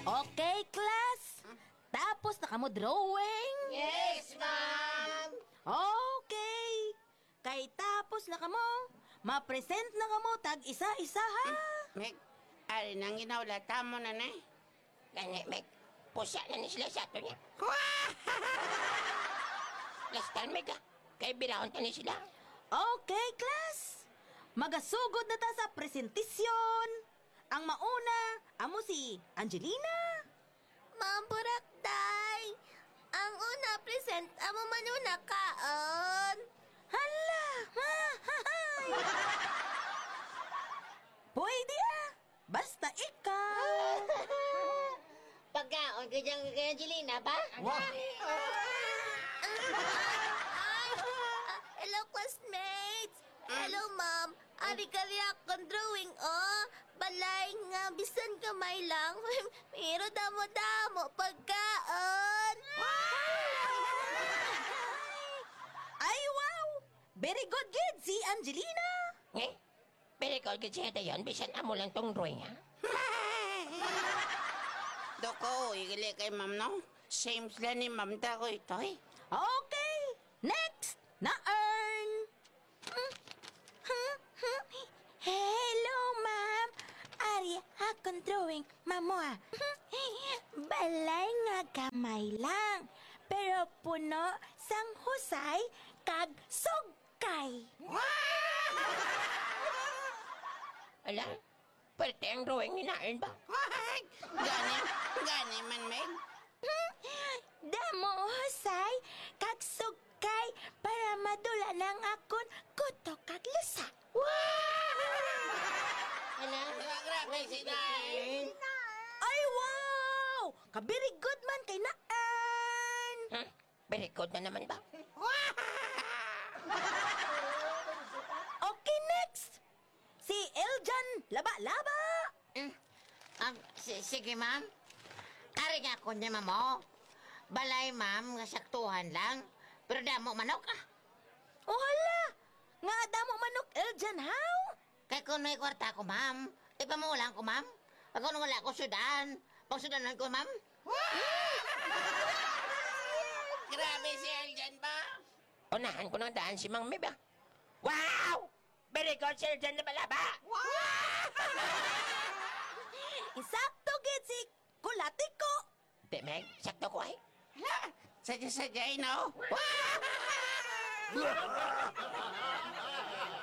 Okay, class? Tapos na kamo drawing? Yes, ma'am! Okay. Kay tapos na kamo, ma-present na kamo tag isa-isa ha. Meg, ari nang ginaulata mo na na. Gani, Meg, pusa na ni sila sa ato niya. Last time, Meg, kay binahon ta ni sila. Okay, class. Magasugod na ta sa presentasyon. Ang mauna, amo si Angelina. Ma'am Burakday, ang una present amo manuna kaon. Hala! Ha-ha-hay! Pwede ah! Basta ikaw! Pagkaon kay Angelina ba? Hello, classmates! Hello, ma'am! Ari kaliya akong drawing, oh! Balay nga, bisan kamay lang. Pero damo-damo pagkaon! Ay, wow! Very good, kid, si Angelina! Eh, pero ikaw kasi yun, bisan amo lang tong drawing, ha? Doko, igali kay ma'am, no? Same sila ni ma'am ta ko ito, eh. Okay, next! Na-earn! Hello, ma'am! Ari, akong drawing, mamoa. Balay nga kamay lang, pero puno sang husay kag sugkay. Ala, pwede ang drawing ni Nain ba? Gani man, Meg. Damo husay kag sugkay para madula ng akon kuto kag lusa. Ala, grabe si Nain. Ay, wow! Kabiri good man kay na-earn! Very good na naman ba? Okay, next! Si Eljan Laba-Laba! Sige, ma'am. Kari nga ko niya, ma'am, balay, ma'am, nga saktuhan lang. Pero damo manok, Oh, hala! Nga damo manok Eljan, how? Kaya kung may kwarta ko, ma'am, ipamulang ko, ma'am. Pag kung wala ko sudan, pagsudanan ko, ma'am. Grabe si Eljan ba? Unahan ko ng daan si Mang Mib, ah. Wow! Very good si Eljan na balaba! Isakto gid si Kulatiko! Di, Meg, sakto ko ay. Sadya-sadya, no?